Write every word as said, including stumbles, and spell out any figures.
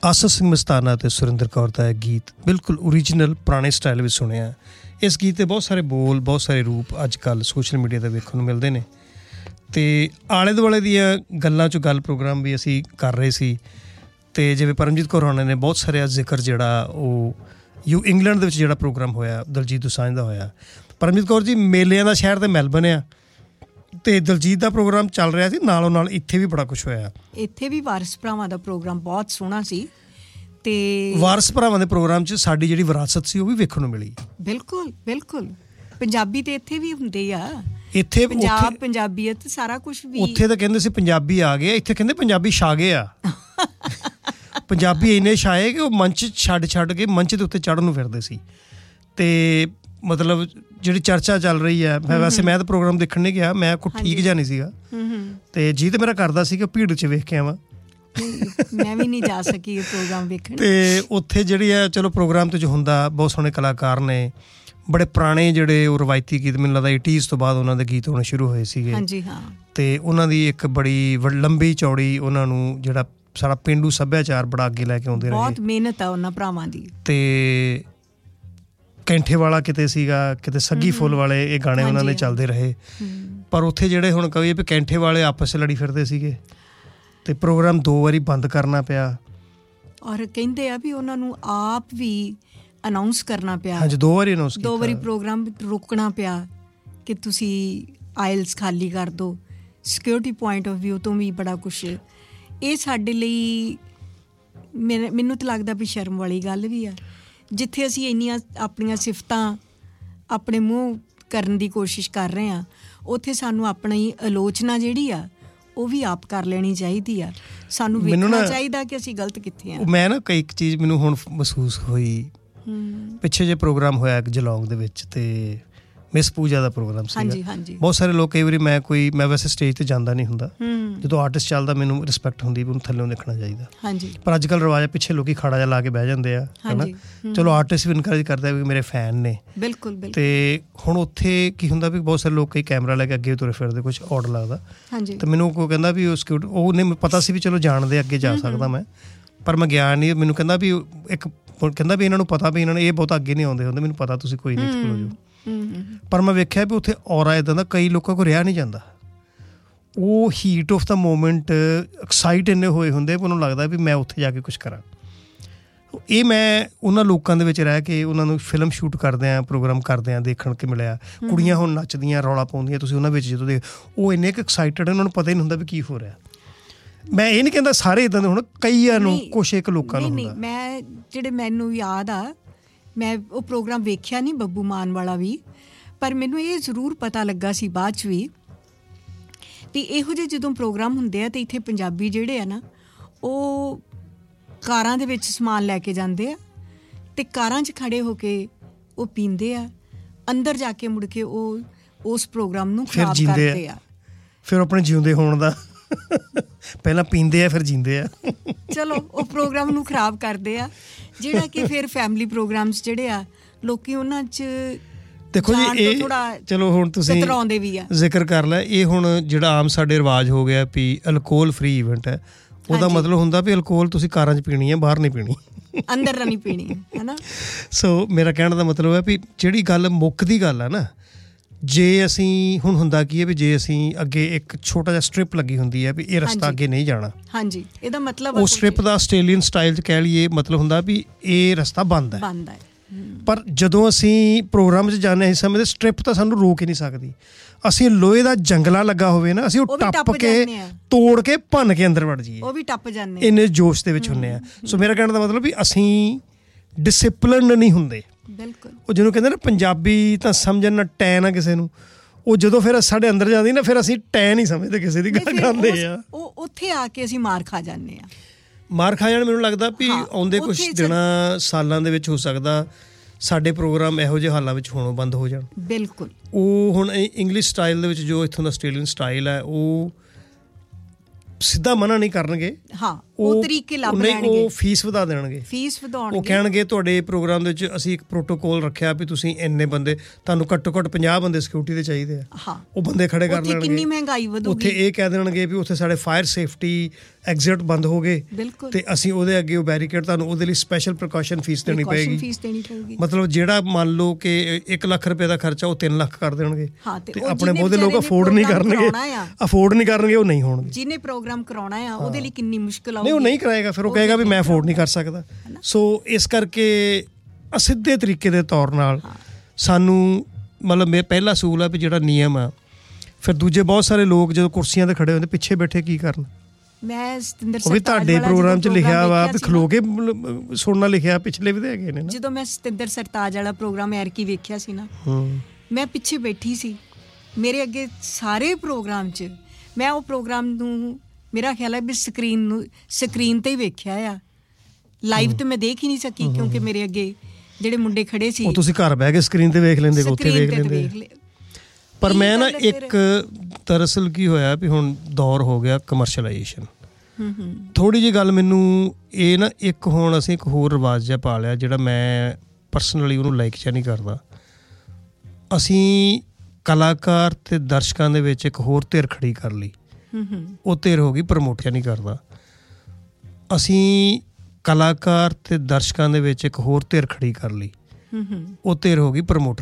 ਆਸਾ ਸਿੰਘ ਮਸਤਾਨਾ ਅਤੇ ਸੁਰਿੰਦਰ ਕੌਰ ਦਾ ਇਹ ਗੀਤ ਬਿਲਕੁਲ ਓਰੀਜਨਲ ਪੁਰਾਣੇ ਸਟਾਈਲ ਵਿੱਚ ਸੁਣਿਆ। ਇਸ ਗੀਤ ਦੇ ਬਹੁਤ ਸਾਰੇ ਬੋਲ, ਬਹੁਤ ਸਾਰੇ ਰੂਪ ਅੱਜ ਕੱਲ੍ਹ ਸੋਸ਼ਲ ਮੀਡੀਆ 'ਤੇ ਵੇਖਣ ਨੂੰ ਮਿਲਦੇ ਨੇ ਅਤੇ ਆਲੇ ਦੁਆਲੇ ਦੀਆਂ ਗੱਲਾਂ 'ਚੋਂ ਗੱਲ ਪ੍ਰੋਗਰਾਮ ਵੀ ਅਸੀਂ ਕਰ ਰਹੇ ਸੀ ਅਤੇ ਜਿਵੇਂ ਪਰਮਜੀਤ ਕੌਰ ਹੋਣਾ ਨੇ ਬਹੁਤ ਸਾਰਾ ਜ਼ਿਕਰ ਜਿਹੜਾ ਉਹ ਯੂ ਇੰਗਲੈਂਡ ਦੇ ਵਿੱਚ ਜਿਹੜਾ ਪ੍ਰੋਗਰਾਮ ਹੋਇਆ ਦਲਜੀਤ ਦੋਸਾਂਝ ਦਾ ਹੋਇਆ। ਪਰਮਜੀਤ ਕੌਰ ਜੀ, ਮੇਲਿਆਂ ਦਾ ਸ਼ਹਿਰ ਤਾਂ ਮੈਲਬਨ ਆ ਅਤੇ ਦਲਜੀਤ ਦਾ ਪ੍ਰੋਗਰਾਮ ਚੱਲ ਰਿਹਾ ਸੀ, ਨਾਲੋਂ ਨਾਲ ਇੱਥੇ ਵੀ ਬੜਾ ਕੁਛ ਹੋਇਆ। ਇੱਥੇ ਵੀ ਵਾਰਿਸ ਭਰਾਵਾਂ ਦਾ ਪ੍ਰੋਗਰਾਮ ਬਹੁਤ ਸੋਹਣਾ ਸੀ ਅਤੇ ਵਾਰਿਸ ਭਰਾਵਾਂ ਦੇ ਪ੍ਰੋਗਰਾਮ 'ਚ ਸਾਡੀ ਜਿਹੜੀ ਵਿਰਾਸਤ ਸੀ ਉਹ ਵੀ ਵੇਖਣ ਨੂੰ ਮਿਲੀ। ਬਿਲਕੁਲ ਬਿਲਕੁਲ, ਪੰਜਾਬੀ ਤਾਂ ਇੱਥੇ ਵੀ ਹੁੰਦੇ ਆ, ਇੱਥੇ ਪੰਜਾਬ ਪੰਜਾਬੀਅਤ ਸਾਰਾ ਕੁਛ ਵੀ। ਉੱਥੇ ਤਾਂ ਕਹਿੰਦੇ ਸੀ ਪੰਜਾਬੀ ਆ ਗਏ, ਇੱਥੇ ਕਹਿੰਦੇ ਪੰਜਾਬੀ ਛਾ ਗਏ ਆ। ਪੰਜਾਬੀ ਇੰਨੇ ਛਾਏ ਕਿ ਉਹ ਮੰਚ ਛੱਡ ਛੱਡ ਕੇ ਮੰਚ ਦੇ ਉੱਤੇ ਚੜ੍ਹਨ ਨੂੰ ਫਿਰਦੇ ਸੀ। ਅਤੇ ਮਤਲਬ ਜਿਹੜੀ ਚਰਚਾ ਚੱਲ ਰਹੀ ਹੈ, ਮੈਂ ਵੈਸੇ ਮੈਂ ਤਾਂ ਪ੍ਰੋਗਰਾਮ ਦੇਖਣ ਨਹੀਂ ਗਿਆ, ਮੈਂ ਕੋਈ ਠੀਕ ਜਿਹਾ ਨਹੀਂ ਸੀਗਾ ਅਤੇ ਜੀ ਤਾਂ ਮੇਰਾ ਕਰਦਾ ਸੀ ਕਿ ਭੀੜ 'ਚ ਵੇਖ ਕੇ ਆਵਾਂ। ਮੈਂ ਵੀ ਨਹੀਂ ਜਾ ਸਕੀ ਇਹ ਪ੍ਰੋਗਰਾਮ ਵੇਖਣ। ਅਤੇ ਉੱਥੇ ਜਿਹੜੀ ਆ ਚਲੋ ਪ੍ਰੋਗਰਾਮ 'ਤੇ ਜੋ ਹੁੰਦਾ ਬਹੁਤ ਸੋਹਣੇ ਕਲਾਕਾਰ ਨੇ, ਬੜੇ ਪੁਰਾਣੇ ਜਿਹੜੇ ਉਹ ਰਵਾਇਤੀ ਗੀਤ, ਮੈਨੂੰ ਲੱਗਦਾ ਏਟੀਜ਼ ਤੋਂ ਬਾਅਦ ਉਹਨਾਂ ਦੇ ਗੀਤ ਹੋਣੇ ਸ਼ੁਰੂ ਹੋਏ ਸੀਗੇ। ਹਾਂਜੀ ਹਾਂ। ਅਤੇ ਉਹਨਾਂ ਦੀ ਇੱਕ ਬੜੀ ਲੰਬੀ ਚੌੜੀ ਉਹਨਾਂ ਨੂੰ ਜਿਹੜਾ ਸਾਰਾ ਪੇਂਡੂ ਸੱਭਿਆਚਾਰ ਬੜਾ ਅੱਗੇ ਲੈ ਕੇ ਆਉਂਦੇ ਰਹੇ। ਬਹੁਤ ਮਿਹਨਤ ਆ ਉਹਨਾਂ ਭਰਾਵਾਂ ਦੀ। ਅਤੇ ਕੈਂਠੇ ਵਾਲਾ ਕਿਤੇ ਸੀਗਾ, ਕਿਤੇ ਸੱਗੀ ਫੁੱਲ ਵਾਲੇ, ਇਹ ਗਾਣੇ ਉਹਨਾਂ ਦੇ ਚੱਲਦੇ ਰਹੇ। ਪਰ ਉੱਥੇ ਜਿਹੜੇ ਹੁਣ ਕਹੀਏ ਵੀ ਕੈਂਠੇ ਵਾਲੇ ਆਪਸ 'ਚ ਲੜੀ ਫਿਰਦੇ ਸੀਗੇ ਅਤੇ ਪ੍ਰੋਗਰਾਮ ਦੋ ਵਾਰੀ ਬੰਦ ਕਰਨਾ ਪਿਆ। ਔਰ ਕਹਿੰਦੇ ਆ ਵੀ ਉਹਨਾਂ ਨੂੰ ਆਪ ਵੀ ਅਨਾਊਂਸ ਕਰਨਾ ਪਿਆ। ਹਾਂਜੀ, ਦੋ ਵਾਰੀ ਅਨਾਊਂਸ ਦੋ ਵਾਰੀ ਪ੍ਰੋਗਰਾਮ ਰੋਕਣਾ ਪਿਆ ਕਿ ਤੁਸੀਂ ਆਇਲਸ ਖਾਲੀ ਕਰ ਦਿਓ। ਸਿਕਿਉਰਿਟੀ ਪੁਆਇੰਟ ਆਫ ਵਿਊ ਤੋਂ ਵੀ ਬੜਾ ਕੁਛ। ਇਹ ਸਾਡੇ ਲਈ ਮੇਰੇ ਮੈਨੂੰ ਤਾਂ ਲੱਗਦਾ ਵੀ ਸ਼ਰਮ ਵਾਲੀ ਗੱਲ ਵੀ ਆ। ਜਿੱਥੇ ਅਸੀਂ ਇੰਨੀਆਂ ਆਪਣੀਆਂ ਸਿਫਤਾਂ ਆਪਣੇ ਮੂੰਹ ਕਰਨ ਦੀ ਕੋਸ਼ਿਸ਼ ਕਰ ਰਹੇ ਹਾਂ, ਉੱਥੇ ਸਾਨੂੰ ਆਪਣੀ ਆਲੋਚਨਾ ਜਿਹੜੀ ਆ ਉਹ ਵੀ ਆਪ ਕਰ ਲੈਣੀ ਚਾਹੀਦੀ ਆ। ਸਾਨੂੰ ਵੇਖਣਾ ਚਾਹੀਦਾ ਕਿ ਅਸੀਂ ਗਲਤ ਕਿੱਥੇ ਹਾਂ। ਮੈਂ ਨਾ ਕਈ ਇੱਕ ਚੀਜ਼ ਮੈਨੂੰ ਹੁਣ ਮਹਿਸੂਸ ਹੋਈ, ਪਿੱਛੇ ਜੇ ਪ੍ਰੋਗਰਾਮ ਹੋਇਆ ਇੱਕ ਜਲੌਂਗ ਦੇ ਵਿੱਚ ਅਤੇ ਮਿਸ ਪੂਜਾ ਦਾ ਪ੍ਰੋਗਰਾਮ ਸੀਗਾ। ਹਾਂਜੀ ਹਾਂਜੀ। ਬਹੁਤ ਸਾਰੇ ਲੋਕ ਕਈ ਵਾਰੀ ਮੈਂ ਕੋਈ ਮੈਂ ਵੈਸੇ ਸਟੇਜ 'ਤੇ ਜਾਂਦਾ ਨਹੀਂ ਹੁੰਦਾ, ਜਦੋਂ ਆਰਟਿਸਟ ਚੱਲਦਾ ਮੈਨੂੰ ਰਿਸਪੈਕਟ ਹੁੰਦੀ ਵੀ ਉਹਨੂੰ ਥੱਲਿਓਂ ਦੇਖਣਾ ਚਾਹੀਦਾ। ਹਾਂਜੀ। ਪਰ ਅੱਜ ਕੱਲ੍ਹ ਰਿਵਾਜ਼ ਪਿੱਛੇ ਲੋਕ ਖੜਾ ਜਿਹਾ ਲਾ ਕੇ ਬਹਿ ਜਾਂਦੇ ਆ, ਹੈ ਨਾ। ਚਲੋ ਆਰਟਿਸਟ ਵੀ ਇਨਕਰੇਜ ਕਰਦਾ ਵੀ ਮੇਰੇ ਫੈਨ ਨੇ। ਬਿਲਕੁਲ ਬਿਲਕੁਲ। ਅਤੇ ਹੁਣ ਉੱਥੇ ਕੀ ਹੁੰਦਾ ਵੀ ਬਹੁਤ ਸਾਰੇ ਲੋਕ ਕਈ ਕੈਮਰਾ ਲੈ ਕੇ ਅੱਗੇ ਤੁਰੇ ਫਿਰਦੇ, ਕੁਛ ਔਡ ਲੱਗਦਾ। ਹਾਂਜੀ। ਅਤੇ ਮੈਨੂੰ ਕੋਈ ਕਹਿੰਦਾ ਵੀ ਉਹ ਸਿਕਿਉਰਿਟੀ, ਉਹਨੇ ਪਤਾ ਸੀ ਵੀ ਚਲੋ ਜਾਣਦੇ ਅੱਗੇ ਜਾ ਸਕਦਾ ਮੈਂ, ਪਰ ਮੈਂ ਗਿਆ ਨਹੀਂ। ਮੈਨੂੰ ਕਹਿੰਦਾ ਵੀ ਇੱਕ ਕਹਿੰਦਾ ਵੀ ਇਹਨਾਂ ਨੂੰ ਪਤਾ ਵੀ ਇਹਨਾਂ ਨੇ ਇਹ ਬਹੁਤਾ ਅੱਗੇ ਨਹੀਂ ਆਉਂਦੇ ਹੁੰਦੇ, ਮੈਨੂੰ ਪਤਾ ਤੁਸੀਂ ਕੋਈ ਨਹੀਂ ਖਲੋ ਜਾਓ। ਪਰ ਮੈਂ ਵੇਖਿਆ ਵੀ ਉੱਥੇ ਔਰਾ ਇੱਦਾਂ ਦਾ ਕਈ ਲੋਕਾਂ ਕੋਲ ਰਿਹਾ ਨਹੀਂ ਜਾਂਦਾ। ਉਹ heat of the moment excite ਇੰਨੇ ਹੋਏ ਹੁੰਦੇ ਵੀ ਉਹਨੂੰ ਲੱਗਦਾ ਵੀ ਮੈਂ ਉੱਥੇ ਜਾ ਕੇ ਕੁਛ ਕਰਾਂ। ਇਹ ਮੈਂ ਉਹਨਾਂ ਲੋਕਾਂ ਦੇ ਵਿੱਚ ਰਹਿ ਕੇ ਉਹਨਾਂ ਨੂੰ ਫਿਲਮ ਸ਼ੂਟ ਕਰਦਿਆਂ, ਪ੍ਰੋਗਰਾਮ ਕਰਦਿਆਂ ਦੇਖਣ ਕੇ ਮਿਲਿਆ। ਕੁੜੀਆਂ ਹੁਣ ਨੱਚਦੀਆਂ, ਰੌਲਾ ਪਾਉਂਦੀਆਂ, ਤੁਸੀਂ ਉਹਨਾਂ ਵਿੱਚ ਜਦੋਂ ਦੇਖ, ਉਹ ਇੰਨੇ ਕੁ ਐਕਸਾਈਟਡ, ਉਹਨਾਂ ਨੂੰ ਪਤਾ ਹੀ ਨਹੀਂ ਹੁੰਦਾ ਵੀ ਕੀ ਹੋ ਰਿਹਾ। ਮੈਂ ਇਹ ਨਹੀਂ ਕਹਿੰਦਾ ਸਾਰੇ ਇੱਦਾਂ ਦੇ, ਹੁਣ ਕਈਆਂ ਨੂੰ, ਕੁਛ ਇੱਕ ਲੋਕਾਂ ਨੂੰ ਹੁੰਦਾ। ਮੈਂ ਜਿਹੜੇ ਮੈਨੂੰ ਯਾਦ ਆ, ਮੈਂ ਉਹ ਪ੍ਰੋਗਰਾਮ ਵੇਖਿਆ ਨਹੀਂ ਬੱਬੂ ਮਾਨ ਵਾਲਾ ਵੀ, ਪਰ ਮੈਨੂੰ ਇਹ ਜ਼ਰੂਰ ਪਤਾ ਲੱਗਾ ਸੀ ਬਾਅਦ 'ਚ ਵੀ ਵੀ ਇਹੋ ਜਿਹੇ ਜਦੋਂ ਪ੍ਰੋਗਰਾਮ ਹੁੰਦੇ ਆ ਤਾਂ ਇੱਥੇ ਪੰਜਾਬੀ ਜਿਹੜੇ ਆ ਨਾ ਉਹ ਕਾਰਾਂ ਦੇ ਵਿੱਚ ਸਮਾਨ ਲੈ ਕੇ ਜਾਂਦੇ ਆ ਅਤੇ ਕਾਰਾਂ 'ਚ ਖੜ੍ਹੇ ਹੋ ਕੇ ਉਹ ਪੀਂਦੇ ਆ, ਅੰਦਰ ਜਾ ਕੇ ਮੁੜ ਕੇ ਉਹ ਉਸ ਪ੍ਰੋਗਰਾਮ ਨੂੰ ਖਰਾਬ ਕਰਦੇ ਆ। ਫਿਰ ਆਪਣੇ ਜਿਉਂਦੇ ਹੋਣ ਦਾ ਪਹਿਲਾਂ ਪੀਂਦੇ ਆ ਫਿਰ ਜੀਂਦੇ ਆ। ਚਲੋ ਉਹ ਪ੍ਰੋਗਰਾਮ ਨੂੰ ਖਰਾਬ ਕਰਦੇ ਆ, ਜਿਹੜਾ ਕਿ ਫਿਰ ਫੈਮਿਲੀ ਪ੍ਰੋਗਰਾਮਸ ਜਿਹੜੇ ਆ ਲੋਕੀ ਉਹਨਾਂ 'ਚ ਦੇਖੋ ਜੀ। ਇਹ ਚਲੋ ਹੁਣ ਤੁਸੀਂ ਵੀ ਆ ਜ਼ਿਕਰ ਕਰ ਲਿਆ, ਇਹ ਹੁਣ ਜਿਹੜਾ ਆਮ ਸਾਡੇ ਰਿਵਾਜ਼ ਹੋ ਗਿਆ ਵੀ ਅਲਕੋਹਲ ਫਰੀ ਇਵੈਂਟ ਹੈ, ਉਹਦਾ ਮਤਲਬ ਹੁੰਦਾ ਵੀ ਅਲਕੋਹਲ ਤੁਸੀਂ ਕਾਰਾਂ 'ਚ ਪੀਣੀ ਹੈ, ਬਾਹਰ ਨਹੀਂ ਪੀਣੀ, ਅੰਦਰ ਨਹੀਂ ਪੀਣੀ, ਹੈ ਨਾ। ਸੋ ਮੇਰਾ ਕਹਿਣ ਦਾ ਮਤਲਬ ਹੈ ਵੀ ਜਿਹੜੀ ਗੱਲ ਮੁੱਕਦੀ ਗੱਲ ਹੈ ਨਾ, ਜੇ ਅਸੀਂ ਹੁਣ ਹੁੰਦਾ ਕੀ ਹੈ ਵੀ ਜੇ ਅਸੀਂ ਅੱਗੇ ਇੱਕ ਛੋਟਾ ਜਿਹਾ ਸਟ੍ਰਿਪ ਲੱਗੀ ਹੁੰਦੀ ਹੈ ਵੀ ਇਹ ਰਸਤਾ ਅੱਗੇ ਨਹੀਂ ਜਾਣਾ। ਹਾਂਜੀ। ਇਹਦਾ ਮਤਲਬ ਉਹ ਸਟ੍ਰਿਪ ਦਾ ਆਸਟ੍ਰੇਲੀਅਨ ਸਟਾਈਲ 'ਚ ਕਹਿ ਲਈਏ, ਮਤਲਬ ਹੁੰਦਾ ਵੀ ਇਹ ਰਸਤਾ ਬੰਦ ਹੈ ਬੰਦ ਹੈ ਪਰ ਜਦੋਂ ਅਸੀਂ ਪ੍ਰੋਗਰਾਮ 'ਚ ਜਾਂਦੇ ਅਸੀਂ ਸਮਝਦੇ ਸਟ੍ਰਿਪ ਤਾਂ ਸਾਨੂੰ ਰੋਕ ਹੀ ਨਹੀਂ ਸਕਦੀ। ਅਸੀਂ ਲੋਹੇ ਦਾ ਜੰਗਲਾ ਲੱਗਾ ਹੋਵੇ ਨਾ, ਅਸੀਂ ਉਹ ਟੱਪ ਕੇ ਤੋੜ ਕੇ ਭੰਨ ਕੇ ਅੰਦਰ ਵੜ ਜਾਈਏ, ਉਹ ਵੀ ਟੱਪ ਜਾਂਦੇ, ਇੰਨੇ ਜੋਸ਼ ਦੇ ਵਿੱਚ ਹੁੰਦੇ ਆ। ਸੋ ਮੇਰਾ ਕਹਿਣ ਦਾ ਮਤਲਬ ਵੀ ਅਸੀਂ ਡਿਸਿਪਲਿਨਡ ਨਹੀਂ ਹੁੰਦੇ। ਬਿਲਕੁਲ। ਉਹ ਜਿਹਨੂੰ ਕਹਿੰਦੇ ਨਾ ਪੰਜਾਬੀ ਤਾਂ ਸਮਝਣ ਨਾ ਟੈ ਨਾ ਕਿਸੇ ਨੂੰ, ਉਹ ਜਦੋਂ ਫਿਰ ਸਾਡੇ ਅੰਦਰ ਜਾਂਦੀ ਨਾ ਫਿਰ ਅਸੀਂ ਟੈ ਨਹੀਂ ਸਮਝਦੇ ਕਿਸੇ ਦੀ ਗੱਲ ਕਰਦੇ ਆ। ਉਹ ਉੱਥੇ ਆ ਕੇ ਅਸੀਂ ਮਾਰ ਖਾ ਜਾਂਦੇ ਹਾਂ। ਮਾਰ ਖਾ ਜਾਣ ਮੈਨੂੰ ਲੱਗਦਾ ਵੀ ਆਉਂਦੇ ਕੁਛ ਦਿਨਾਂ ਸਾਲਾਂ ਦੇ ਵਿੱਚ ਹੋ ਸਕਦਾ ਸਾਡੇ ਪ੍ਰੋਗਰਾਮ ਇਹੋ ਜਿਹੇ ਹਾਲਾਂ ਵਿੱਚ ਹੋਣੋਂ ਬੰਦ ਹੋ ਜਾਣ। ਬਿਲਕੁਲ। ਉਹ ਹੁਣ ਇੰਗਲਿਸ਼ ਸਟਾਈਲ ਦੇ ਵਿੱਚ ਜੋ ਇੱਥੋਂ ਦਾ ਆਸਟ੍ਰੇਲੀਅਨ ਸਟਾਈਲ ਹੈ ਉਹ ਸਿੱਧਾ ਮਨਾ ਨਹੀਂ ਕਰਨਗੇ, ਹਾਂ, ਉਹ ਤਰੀਕੇ ਲੱਭ ਲੈਣਗੇ। ਉਹ ਫੀਸ ਵਧਾ ਦੇਣਗੇ, ਫੀਸ ਵਧਾਉਣਗੇ। ਉਹ ਕਹਿਣਗੇ ਤੁਹਾਡੇ ਪ੍ਰੋਗਰਾਮ ਦੇ ਵਿੱਚ ਅਸੀਂ ਇੱਕ ਪ੍ਰੋਟੋਕੋਲ ਰੱਖਿਆ ਵੀ ਤੁਸੀਂ ਇੰਨੇ ਬੰਦੇ, ਤੁਹਾਨੂੰ ਘੱਟੋ ਘੱਟ ਪੰਜਾਹ ਬੰਦੇ ਸਿਕਿਉਰਿਟੀ ਦੇ ਚਾਹੀਦੇ ਆ। ਹਾਂ, ਉਹ ਬੰਦੇ ਖੜੇ ਕਰ ਲੈਣਗੇ। ਕਿੰਨੀ ਮਹਿੰਗਾਈ ਵਧੂਗੀ। ਉੱਥੇ ਇਹ ਕਹਿ ਦੇਣਗੇ ਵੀ ਉੱਥੇ ਸਾਡੇ ਫਾਇਰ ਸੇਫਟੀ ਐਗਜ਼ਿਟ ਬੰਦ ਹੋ ਗਏ ਤੇ ਅਸੀਂ ਉਹਦੇ ਅੱਗੇ ਉਹ ਬੈਰੀਕੇਡ, ਤੁਹਾਨੂੰ ਉਹਦੇ ਲਈ ਸਪੈਸ਼ਲ ਪ੍ਰੀਕਾਸ਼ਨ ਫੀਸ ਦੇਣੀ ਪਏਗੀ। ਮਤਲਬ ਜਿਹੜਾ ਮੰਨ ਲਓ ਕਿ ਇੱਕ ਲੱਖ ਰੁਪਏ ਦਾ ਖਰਚਾ ਉਹ ਤਿੰਨ ਲੱਖ ਕਰ ਦੇਣਗੇ ਤੇ ਆਪਣੇ ਬਹੁਤੇ ਲੋਕ ਅਫੋਰਡ ਨਹੀਂ ਕਰਨਗੇ, ਅਫੋਰਡ ਨਹੀਂ ਕਰਨਗੇ, ਉਹ ਨਹੀਂ ਹੋਣਗੇ। ਜਿਹਨੇ ਪ੍ਰੋਗਰਾਮ ਕਰਾਉਣਾ ਆ ਉਹਦੇ ਲਈ ਕਿੰਨੀ ਮੁਸ਼ਕਿਲ ਆਊਗੀ। ਨਹੀਂ, ਉਹ ਨਹੀਂ ਕਰਾਏਗਾ, ਫਿਰ ਉਹ ਕਹੇਗਾ ਵੀ ਮੈਂ ਅਫੋਰਡ ਨਹੀਂ ਕਰ ਸਕਦਾ। ਸੋ ਇਸ ਕਰਕੇ ਅਸਿੱਧੇ ਤਰੀਕੇ ਦੇ ਤੌਰ ਨਾਲ ਸਾਨੂੰ ਮਤਲਬ ਮੇਰਾ ਪਹਿਲਾ ਅਸੂਲ ਆ ਵੀ ਜਿਹੜਾ ਨਿਯਮ ਆ, ਫਿਰ ਦੂਜੇ ਬਹੁਤ ਸਾਰੇ ਲੋਕ ਜਦੋਂ ਕੁਰਸੀਆਂ ਤੇ ਖੜੇ ਹੁੰਦੇ ਪਿੱਛੇ ਬੈਠੇ ਕੀ ਕਰਨ। ਮੈਂ ਸਤਿੰਦਰ ਸਰਤਾਜ, ਉਹ ਵੀ ਤੁਹਾਡੇ ਪ੍ਰੋਗਰਾਮ 'ਚ ਲਿਖਿਆ ਵਾ ਵੀ ਖਲੋ ਕੇ ਸੁਣਨਾ ਲਿਖਿਆ, ਪਿਛਲੇ ਵੀ ਹੈਗੇ ਨੇ ਨਾ। ਜਦੋਂ ਮੈਂ ਸਤਿੰਦਰ ਸਰਤਾਜ ਵਾਲਾ ਪ੍ਰੋਗਰਾਮ ਐਰਕੀ ਵੇਖਿਆ ਸੀ ਨਾ, ਮੈਂ ਪਿੱਛੇ ਬੈਠੀ ਸੀ, ਮੇਰੇ ਅੱਗੇ ਸਾਰੇ ਪ੍ਰੋਗਰਾਮ 'ਚ ਮੈਂ ਉਹ ਪ੍ਰੋਗਰਾਮ ਨੂੰ ਮੇਰਾ ਖਿਆਲ ਹੈ ਵੀ ਸਕਰੀਨ ਨੂੰ ਸਕਰੀਨ ਤੇ ਹੀ ਵੇਖਿਆ ਆ, ਲਾਈਵ ਤੇ ਮੈਂ ਦੇਖ ਹੀ ਨਹੀਂ ਸਕੀ ਕਿਉਂਕਿ ਮੇਰੇ ਅੱਗੇ ਜਿਹੜੇ ਮੁੰਡੇ ਖੜੇ ਸੀ। ਉਹ ਤੁਸੀਂ ਘਰ ਬਹਿ ਕੇ ਸਕਰੀਨ ਤੇ ਵੇਖ ਲੈਂਦੇ, ਉੱਥੇ ਵੇਖ ਲੈਂਦੇ। ਪਰ ਮੈਂ ਨਾ ਇੱਕ ਦਰਅਸਲ ਕੀ ਹੋਇਆ ਵੀ ਹੁਣ ਦੌਰ ਹੋ ਗਿਆ ਕਮਰਸ਼ਲਾਈਜੇਸ਼ਨ। ਥੋੜ੍ਹੀ ਜਿਹੀ ਗੱਲ ਮੈਨੂੰ ਇਹ ਨਾ, ਇੱਕ ਹੁਣ ਅਸੀਂ ਇੱਕ ਹੋਰ ਰਿਵਾਜ਼ ਜਿਹਾ ਪਾ ਲਿਆ ਜਿਹੜਾ ਮੈਂ ਪਰਸਨਲੀ ਉਹਨੂੰ ਲਾਈਕ ਜਿਹਾ ਨਹੀਂ ਕਰਦਾ। ਅਸੀਂ ਕਲਾਕਾਰ ਤੇ ਦਰਸ਼ਕਾਂ ਦੇ ਵਿੱਚ ਇੱਕ ਹੋਰ ਧਿਰ ਖੜੀ ਕਰ ਲਈ। ਉਹ ਧਿਰ ਹੋ ਗਈ ਪ੍ਰਮੋਟਰ ਨਹੀਂ ਕਰਦਾ। ਅਸੀਂ ਕਲਾਕਾਰ ਤੇ ਦਰਸ਼ਕਾਂ ਦੇ ਵਿੱਚ ਇੱਕ ਹੋਰ ਧਿਰ ਖੜੀ ਕਰ ਲਈ। ਉਹ ਧਿਰ ਹੋ ਗਈ ਪ੍ਰਮੋਟਰ